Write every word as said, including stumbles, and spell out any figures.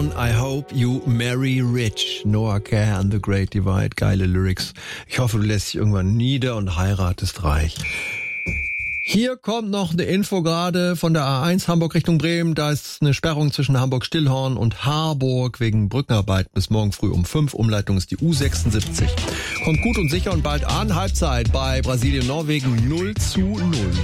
Song I Hope You Marry Rich. Noah Kerr and the Great Divide. Geile Lyrics. Ich hoffe, du lässt dich irgendwann nieder und heiratest reich. Hier kommt noch eine Info gerade von der A eins Hamburg Richtung Bremen. Da ist eine Sperrung zwischen Hamburg-Stillhorn und Harburg wegen Brückenarbeit bis morgen früh um fünf. Umleitung ist die U sechsundsiebzig. Kommt gut und sicher und bald an. Halbzeit bei Brasilien-Norwegen null zu null.